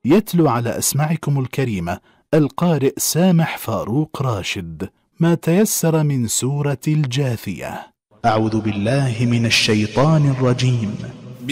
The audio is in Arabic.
يتلو على أسماعكم الكريمة القارئ سامح فاروق راشد ما تيسر من سورة الجاثية. أعوذ بالله من الشيطان الرجيم.